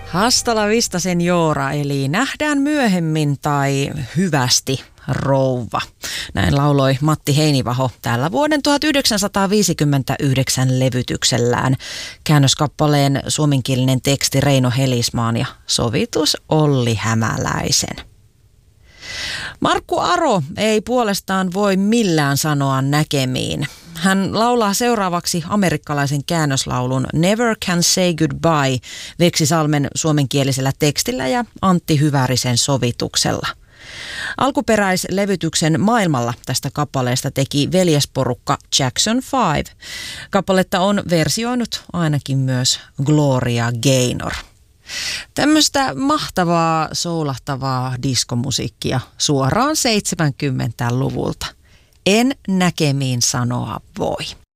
Hasta la vista senora, eli nähdään myöhemmin tai hyvästi rouva. Näin lauloi Matti Heinivaho tällä vuoden 1959 levytyksellään. Käännöskappaleen suomenkielinen teksti Reino Helismaan ja sovitus Olli Hämäläisen. Markku Aro ei puolestaan voi millään sanoa näkemiin. Hän laulaa seuraavaksi amerikkalaisen käännöslaulun Never Can Say Goodbye Veksi Salmen suomenkielisellä tekstillä ja Antti Hyvärisen sovituksella. Alkuperäislevytyksen maailmalla tästä kappaleesta teki veljesporukka Jackson 5. Kappaletta on versioinut ainakin myös Gloria Gaynor. Tämmöistä mahtavaa, soulahtavaa diskomusiikkia suoraan 70-luvulta. En näkemiin sanoa voi.